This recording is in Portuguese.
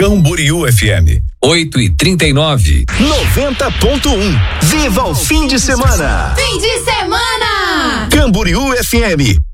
Camboriú FM. 8h39. 90.1. Viva o fim de semana! Fim de semana! Camboriú FM.